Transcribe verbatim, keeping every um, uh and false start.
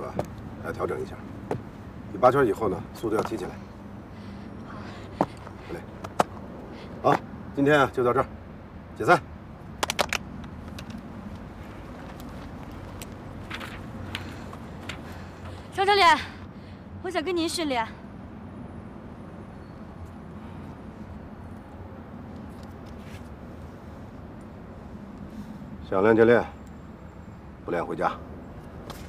了，要调整一下。第八圈以后呢，速度要提起来。好。嘞。好，今天啊就到这儿，解散。 张教练，我想跟您训练。 想练就练，不练回家。